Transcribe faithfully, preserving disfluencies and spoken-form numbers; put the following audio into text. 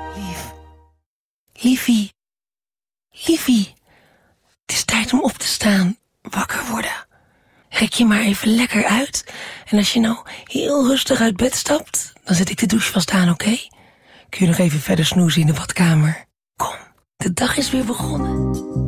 Lief. Liefie. Liefie. Het is tijd om op te staan. Wakker worden. Rek je maar even lekker uit. En als je nou heel rustig uit bed stapt, dan zet ik de douche vast aan, oké? Okay? Kun je nog even verder snoezen in de badkamer? Kom, de dag is weer begonnen.